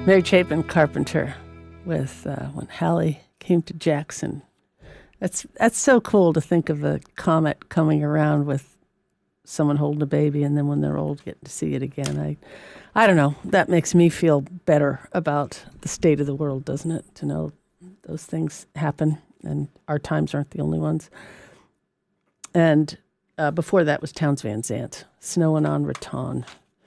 Mary Chapin Carpenter with When Hallie Came to Jackson. That's so cool to think of a comet coming around with someone holding a baby, and then when they're old, getting to see it again. I don't know. That makes me feel better about the state of the world, doesn't it? To know those things happen, and our times aren't the only ones. And before that was Townes Van Zandt, Snowin' on Raton.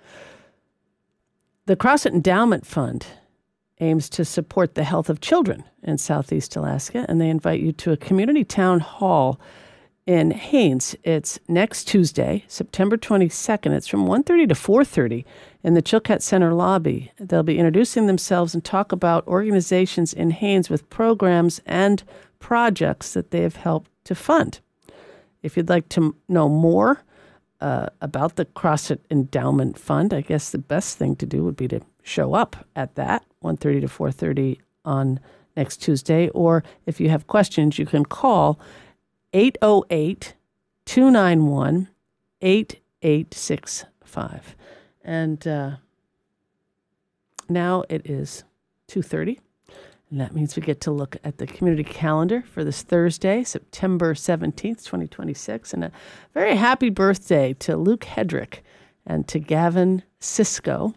The CrossFit Endowment Fund aims to support the health of children in Southeast Alaska, and they invite you to a community town hall in Haines. It's next Tuesday, September 22nd. It's from 1:30 to 4:30 in the Chilkat Center lobby. They'll be introducing themselves and talk about organizations in Haines with programs and projects that they have helped to fund. If you'd like to know more about the CrossFit Endowment Fund, I guess the best thing to do would be to show up at that 1:30 to 4:30 on next Tuesday. Or if you have questions, you can call 808-291-8865. And now it is 2:30. And that means we get to look at the community calendar for this Thursday, September 17th, 2026. And a very happy birthday to Luke Hedrick and to Gavin Sisko.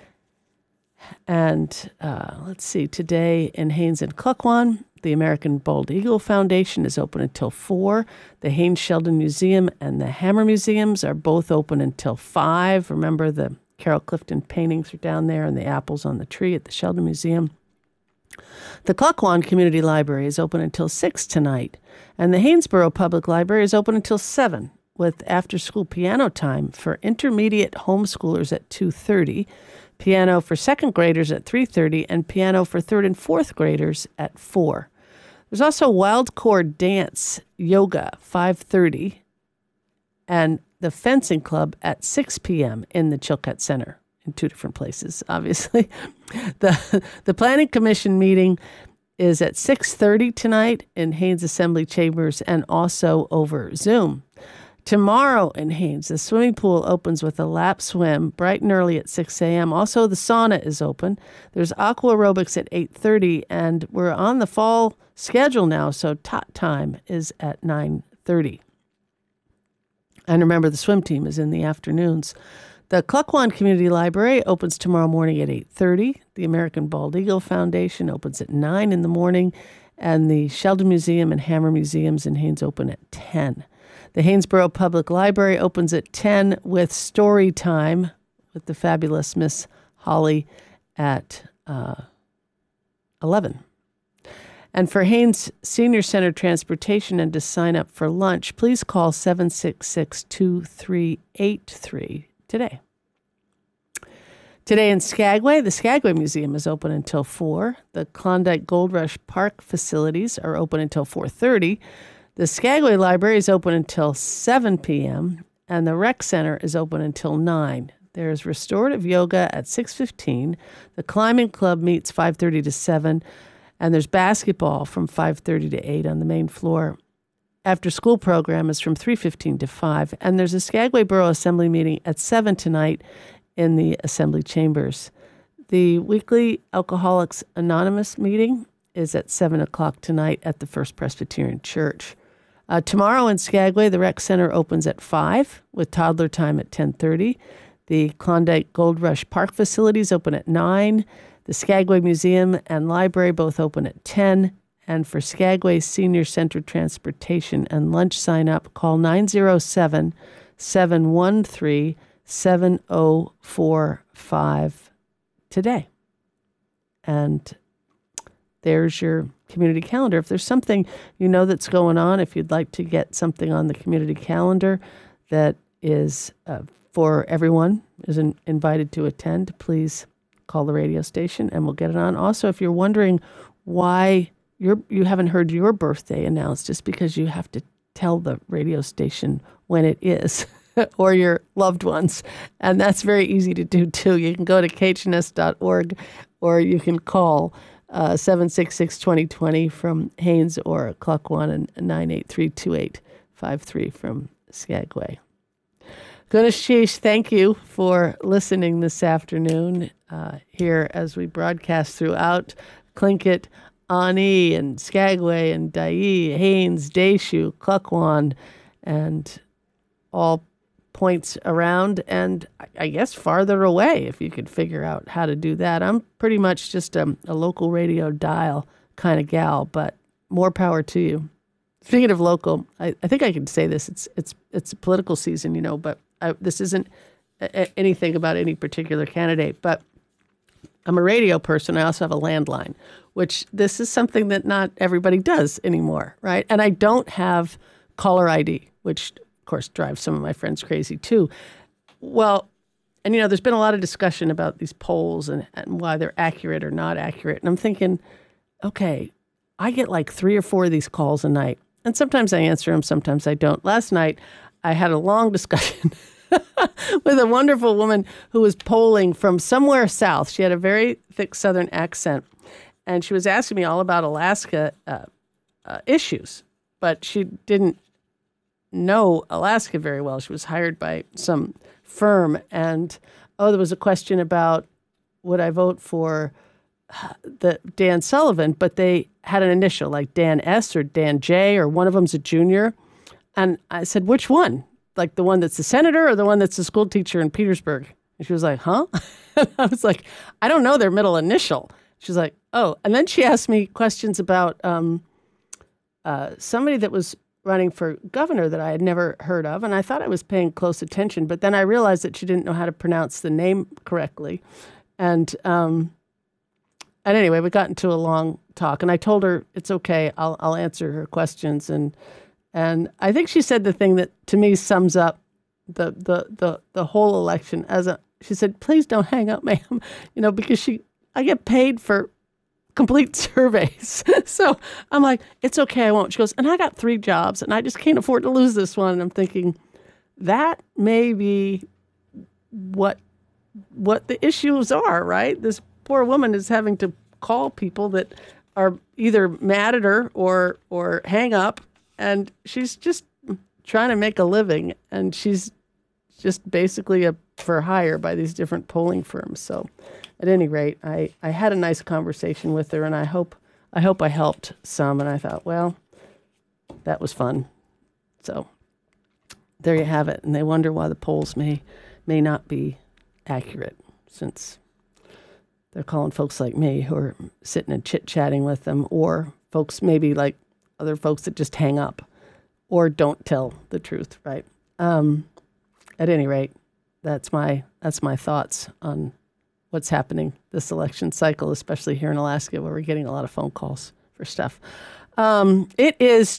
And let's see, today in Haines and Cluckwan, the American Bald Eagle Foundation is open until 4. The Haines Sheldon Museum and the Hammer Museums are both open until 5. Remember, the Carol Clifton paintings are down there and the apples on the tree at the Sheldon Museum. The Cluckwan Community Library is open until 6 tonight, and the Haynesboro Public Library is open until 7, with after-school piano time for intermediate homeschoolers at 2:30, piano for second graders at 3:30, and piano for third and fourth graders at 4. There's also Wild Cord Dance Yoga, 5:30, and the Fencing Club at 6 p.m. in the Chilkat Center. In 2 different places, obviously. The Planning Commission meeting is at 6:30 tonight in Haines Assembly Chambers and also over Zoom. Tomorrow in Haines, the swimming pool opens with a lap swim bright and early at 6 a.m. Also, the sauna is open. There's aqua aerobics at 8:30, and we're on the fall schedule now, so tot time is at 9:30. And remember, the swim team is in the afternoons. The Cluckwan Community Library opens tomorrow morning at 8:30. The American Bald Eagle Foundation opens at 9 in the morning. And the Sheldon Museum and Hammer Museums in Haines open at 10. The Haynesboro Public Library opens at 10 with story time with the fabulous Miss Holly at 11. And for Haines Senior Center Transportation and to sign up for lunch, please call 766-2383 today. Today in Skagway, the Skagway Museum is open until 4. The Klondike Gold Rush Park facilities are open until 4:30. The Skagway Library is open until 7 p.m. and the Rec Center is open until 9. There's restorative yoga at 6:15. The Climbing Club meets 5:30 to 7. And there's basketball from 5:30 to 8 on the main floor. After school program is from 3:15 to 5. And there's a Skagway Borough Assembly meeting at 7 tonight in the Assembly Chambers. The weekly Alcoholics Anonymous meeting is at 7 o'clock tonight at the First Presbyterian Church. Tomorrow in Skagway, the Rec Center opens at 5 with toddler time at 10:30. The Klondike Gold Rush Park facilities open at 9. The Skagway Museum and Library both open at 10. And for Skagway Senior Center Transportation and lunch sign-up, call 907-713-7045 today. And there's your community calendar. If there's something you know that's going on, if you'd like to get something on the community calendar that is for everyone, is invited to attend, please call the radio station and we'll get it on. Also, if you're wondering why you haven't heard your birthday announced, just because you have to tell the radio station when it is or your loved ones. And that's very easy to do too. You can go to khns.org or you can call 766-2020 from Haines or Cluckwan and 983-2853 from Skagway. Gunashish, thank you for listening this afternoon here as we broadcast throughout Tlingit, Ani, and Skagway, and Dyea, Haines, Deschutes, Klukwan, and all points around, and I guess farther away if you could figure out how to do that. I'm pretty much just a local radio dial kind of gal, but more power to you. Speaking of local, I think I can say this. It's political season, but this isn't anything about any particular candidate, but I'm a radio person. I also have a landline, which this is something that not everybody does anymore, right? And I don't have caller ID, which of course drives some of my friends crazy too. Well, and there's been a lot of discussion about these polls and why they're accurate or not accurate. And I'm thinking, okay, I get like 3 or 4 of these calls a night. And sometimes I answer them, sometimes I don't. Last night, I had a long discussion with a wonderful woman who was polling from somewhere south. She had a very thick Southern accent. And she was asking me all about Alaska issues. But she didn't know Alaska very well. She was hired by some firm. And, there was a question about would I vote for the Dan Sullivan, but they had an initial like Dan S or Dan J, or one of them's a junior. And I said, which one? Like the one that's the senator or the one that's the school teacher in Petersburg? And she was like, huh? And I was like, I don't know their middle initial. She's like, oh. And then she asked me questions about somebody that was running for governor that I had never heard of. And I thought I was paying close attention, but then I realized that she didn't know how to pronounce the name correctly. And anyway, we got into a long talk, and I told her it's okay. I'll answer her questions, and I think she said the thing that to me sums up the whole election she said, please don't hang up, ma'am, because I get paid for complete surveys. So I'm like, it's okay, I won't. She goes, and I got 3 jobs, and I just can't afford to lose this one. And I'm thinking that may be what the issues are, right? This poor woman is having to call people that are either mad at her or hang up, and she's just trying to make a living, and she's just basically for hire by these different polling firms. So at any rate, I had a nice conversation with her, and I hope I helped some, and I thought, well, that was fun. So there you have it. And they wonder why the polls may not be accurate, since they're calling folks like me who are sitting and chit-chatting with them, or folks maybe like other folks that just hang up or don't tell the truth, right? At any rate, that's my thoughts on what's happening this election cycle, especially here in Alaska, where we're getting a lot of phone calls for stuff. It is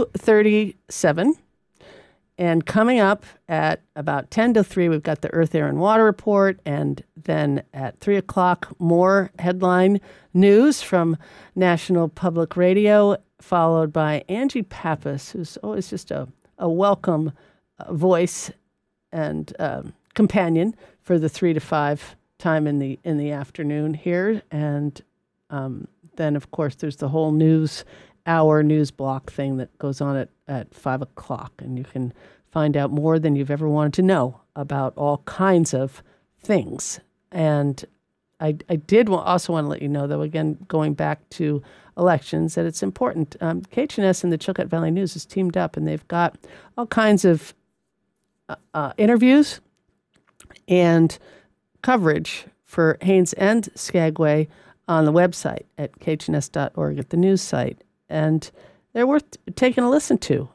2:37. And coming up at about 10 to 3, we've got the Earth, Air, and Water Report. And then at 3 o'clock, more headline news from National Public Radio, followed by Angie Pappas, who's always just a welcome voice and companion for the 3 to 5 time in the afternoon here. And then, of course, there's the whole news block thing that goes on at 5 o'clock. And you can find out more than you've ever wanted to know about all kinds of things. And I did also want to let you know, though, again, going back to elections, that it's important. KHNS and the Chilkat Valley News has teamed up, and they've got all kinds of interviews and coverage for Haines and Skagway on the website at khns.org, at the news site. And they're worth taking a listen to.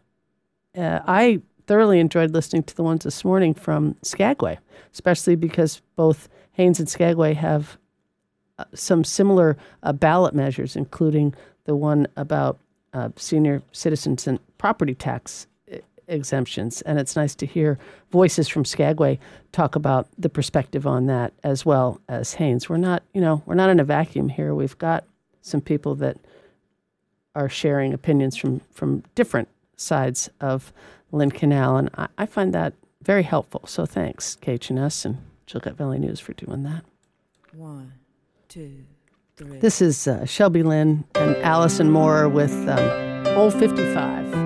I thoroughly enjoyed listening to the ones this morning from Skagway, especially because both Haines and Skagway have some similar ballot measures, including the one about senior citizens and property tax exemptions. And it's nice to hear voices from Skagway talk about the perspective on that as well as Haines. We're not in a vacuum here. We've got some people that are sharing opinions from different sides of Lynn Canal, and I find that very helpful. So thanks, KHNS and Chilkat Valley News, for doing that. 1, 2, 3. This is Shelby Lynn and Allison Moore with Old 55.